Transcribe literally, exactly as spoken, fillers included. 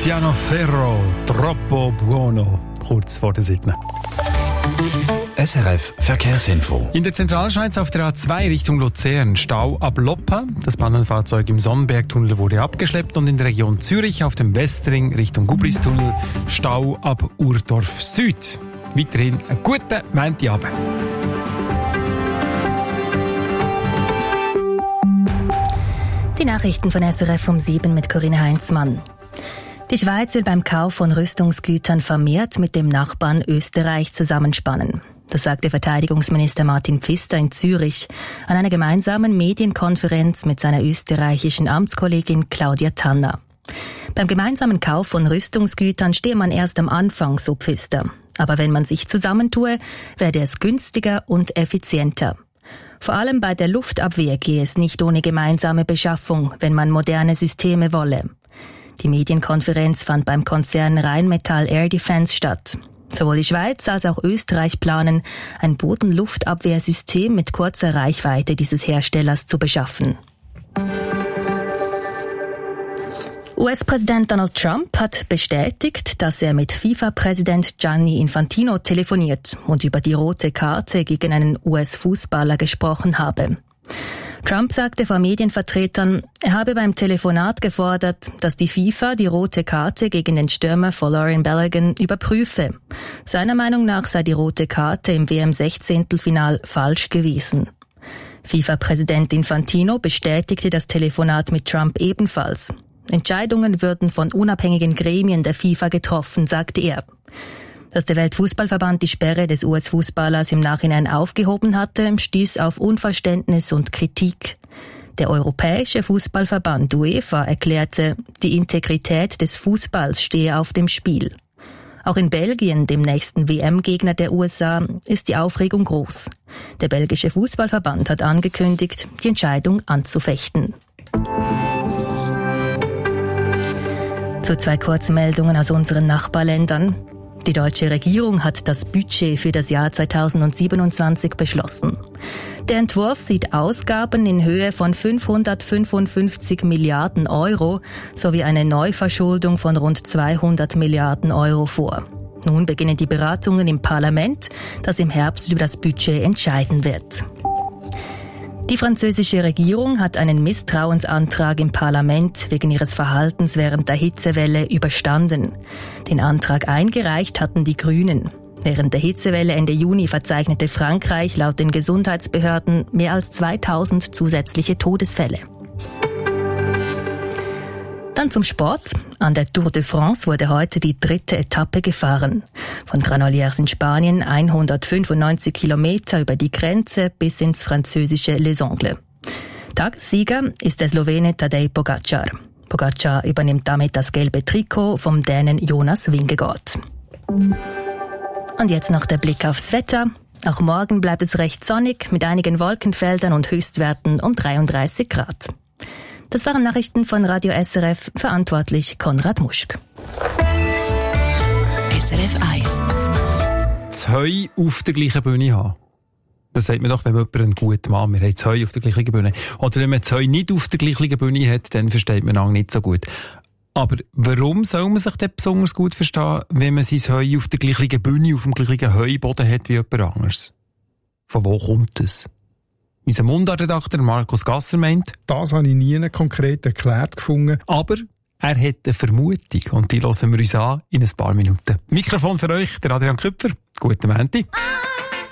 Tiziano Ferro, Troppo Buono, kurz vor der siebten. S R F Verkehrsinfo. In der Zentralschweiz auf der A zwei Richtung Luzern Stau ab Loppa. Das Pannenfahrzeug im Sonnenbergtunnel wurde abgeschleppt und in der Region Zürich auf dem Westring Richtung Gubristunnel Stau ab Urdorf Süd. Weiterhin einen guten Montagabend. Die Nachrichten von S R F um sieben mit Corinne Heinzmann. Die Schweiz will beim Kauf von Rüstungsgütern vermehrt mit dem Nachbarn Österreich zusammenspannen. Das sagte Verteidigungsminister Martin Pfister in Zürich an einer gemeinsamen Medienkonferenz mit seiner österreichischen Amtskollegin Claudia Tanner. Beim gemeinsamen Kauf von Rüstungsgütern stehe man erst am Anfang, so Pfister. Aber wenn man sich zusammentue, werde es günstiger und effizienter. Vor allem bei der Luftabwehr gehe es nicht ohne gemeinsame Beschaffung, wenn man moderne Systeme wolle. Die Medienkonferenz fand beim Konzern Rheinmetall Air Defence statt. Sowohl die Schweiz als auch Österreich planen, ein Bodenluftabwehrsystem mit kurzer Reichweite dieses Herstellers zu beschaffen. U S-Präsident Donald Trump hat bestätigt, dass er mit FIFA-Präsident Gianni Infantino telefoniert und über die rote Karte gegen einen U S-Fußballer gesprochen habe. Trump sagte vor Medienvertretern, er habe beim Telefonat gefordert, dass die FIFA die rote Karte gegen den Stürmer Folarin Balogun überprüfe. Seiner Meinung nach sei die rote Karte im W M-Sechzehntelfinal falsch gewesen. FIFA-Präsident Infantino bestätigte das Telefonat mit Trump ebenfalls. Entscheidungen würden von unabhängigen Gremien der FIFA getroffen, sagte er. Dass der Weltfußballverband die Sperre des U S-Fußballers im Nachhinein aufgehoben hatte, stieß auf Unverständnis und Kritik. Der Europäische Fußballverband UEFA erklärte, die Integrität des Fußballs stehe auf dem Spiel. Auch in Belgien, dem nächsten W M-Gegner der U S A, ist die Aufregung groß. Der belgische Fußballverband hat angekündigt, die Entscheidung anzufechten. Zu zwei Kurzmeldungen aus unseren Nachbarländern. Die deutsche Regierung hat das Budget für das Jahr zweitausendsiebenundzwanzig beschlossen. Der Entwurf sieht Ausgaben in Höhe von fünfhundertfünfundfünfzig Milliarden Euro sowie eine Neuverschuldung von rund zweihundert Milliarden Euro vor. Nun beginnen die Beratungen im Parlament, das im Herbst über das Budget entscheiden wird. Die französische Regierung hat einen Misstrauensantrag im Parlament wegen ihres Verhaltens während der Hitzewelle überstanden. Den Antrag eingereicht hatten die Grünen. Während der Hitzewelle Ende Juni verzeichnete Frankreich laut den Gesundheitsbehörden mehr als zweitausend zusätzliche Todesfälle. Dann zum Sport. An der Tour de France wurde heute die dritte Etappe gefahren. Von Granollers in Spanien hundertfünfundneunzig Kilometer über die Grenze bis ins französische Les Angles. Tagessieger ist der Slowene Tadej Pogačar. Pogačar übernimmt damit das gelbe Trikot vom Dänen Jonas Vingegaard. Und jetzt noch der Blick aufs Wetter. Auch morgen bleibt es recht sonnig mit einigen Wolkenfeldern und Höchstwerten um dreiunddreißig Grad. Das waren Nachrichten von Radio S R F, verantwortlich Konrad Muschk. S R F eins. Das Heu auf der gleichen Bühne haben. Das sagt man doch, wenn man jemanden gut macht. Wir haben das Heu auf der gleichen Bühne. Oder wenn man das Heu nicht auf der gleichen Bühne hat, dann versteht man auch nicht so gut. Aber warum soll man sich denn besonders gut verstehen, wenn man sein Heu auf der gleichen Bühne, auf dem gleichen Heuboden hat wie jemand anderes? Von wo kommt das? Unser Mundartredakteur Markus Gasser meint, das habe ich nie konkret erklärt gefunden. Aber er hat eine Vermutung und die hören wir uns an in ein paar Minuten. Mikrofon für euch, der Adrian Küpfer. Guten Montag.